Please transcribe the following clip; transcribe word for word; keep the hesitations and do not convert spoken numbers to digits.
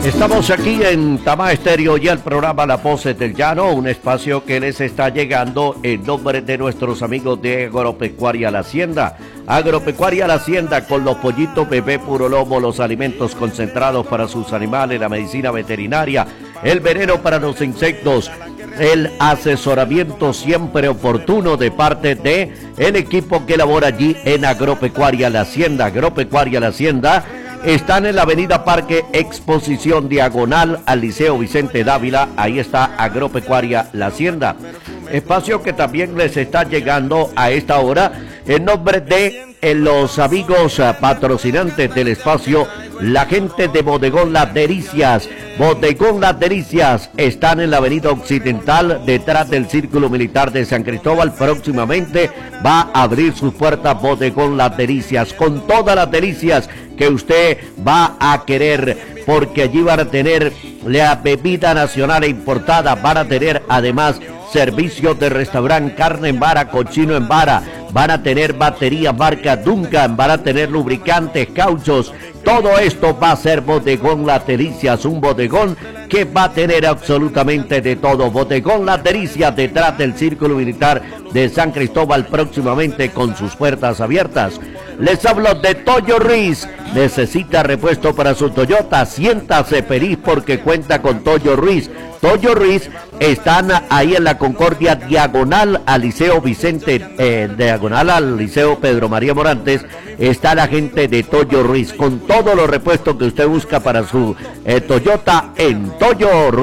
Estamos aquí en Tamá Estéreo y el programa La Voces del Llano, un espacio que les está llegando en nombre de nuestros amigos de Agropecuaria La Hacienda. Agropecuaria La Hacienda, con los pollitos bebé puro lomo, los alimentos concentrados para sus animales, la medicina veterinaria, el veneno para los insectos, el asesoramiento siempre oportuno de parte de el equipo que labora allí en Agropecuaria La Hacienda. Agropecuaria La Hacienda están en la avenida Parque Exposición, diagonal al Liceo Vicente Dávila. Ahí está Agropecuaria La Hacienda, espacio que también les está llegando a esta hora en nombre de eh, los amigos uh, patrocinantes del espacio, la gente de Bodegón Las Delicias. Bodegón Las Delicias están en la avenida Occidental, detrás del Círculo Militar de San Cristóbal. Próximamente va a abrir sus puertas Bodegón Las Delicias, con todas las delicias que usted va a querer, porque allí van a tener la bebida nacional e importada, van a tener además servicios de restaurante, carne en vara, cochino en vara, van a tener baterías marca Duncan, van a tener lubricantes, cauchos. Todo esto va a ser Bodegón Las Delicias, un bodegón que va a tener absolutamente de todo. Bodegón Las Delicias, detrás del Círculo Militar de San Cristóbal, próximamente con sus puertas abiertas. Les hablo de Toyo Ruiz. Necesita repuesto para su Toyota, siéntase feliz porque cuenta con Toyo Ruiz. Toyo Ruiz están ahí en la Concordia, diagonal al Liceo Vicente, eh, diagonal al Liceo Pedro María Morantes. Está la gente de Toyo Ruiz con todos los repuestos que usted busca para su eh, Toyota en Toyo Ruiz.